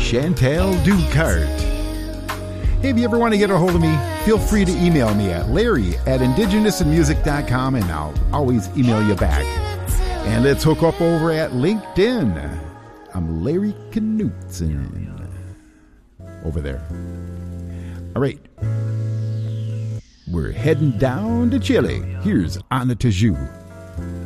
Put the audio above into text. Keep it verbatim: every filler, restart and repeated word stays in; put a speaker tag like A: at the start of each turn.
A: Chantal Ducart. Hey, if you ever want to get a hold of me, feel free to email me at Larry at indigenous and music dot com, and I'll always email you back. And let's hook up over at LinkedIn. I'm Larry Knutson over there. All right. We're heading down to Chile. Here's Anna Tiju.